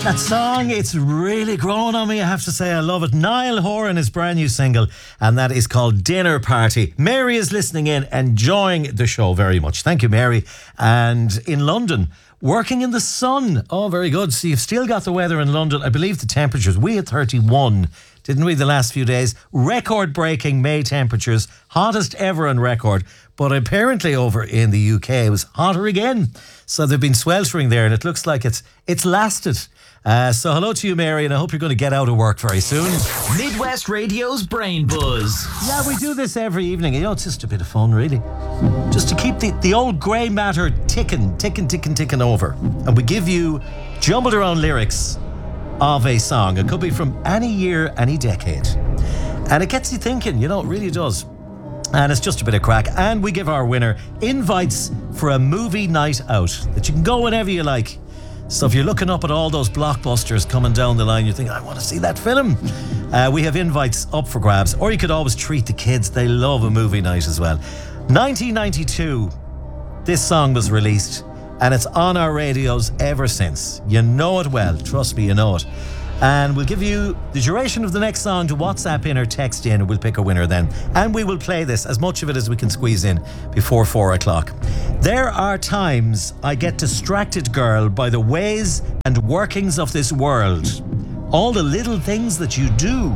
That song, it's really growing on me, I have to say. I love it. Niall Horan, his brand new single, and that is called Dinner Party. Mary is listening in, enjoying the show very much. Thank you, Mary. And in London, working in the sun. Oh, very good. So you've still got the weather in London. I believe the temperatures, we had 31, didn't we, the last few days? Record-breaking May temperatures, hottest ever on record. But apparently over in the UK, it was hotter again. So they've been sweltering there, and it looks like it's lasted. So hello to you, Mary, and I hope you're going to get out of work very soon. Midwest Radio's Brain Buzz. Yeah, we do this every evening. You know, it's just a bit of fun, really. Just to keep the old grey matter ticking over. And we give you jumbled around lyrics of a song. It could be from any year, any decade. And it gets you thinking, you know, it really does. And it's just a bit of crack. And we give our winner invites for a movie night out that you can go whenever you like. So if you're looking up at all those blockbusters coming down the line, you're thinking, I want to see that film. We have invites up for grabs. Or you could always treat the kids. They love a movie night as well. 1992, this song was released, and it's on our radios ever since. You know it well. Trust me, you know it. And we'll give you the duration of the next song to WhatsApp in or text in, and we'll pick a winner then. And we will play this, as much of it as we can squeeze in, before 4 o'clock. There are times I get distracted, girl, by the ways and workings of this world. All the little things that you do.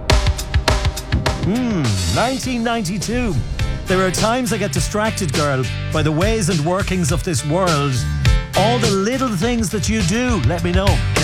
1992. There are times I get distracted, girl, by the ways and workings of this world. All the little things that you do. Let me know.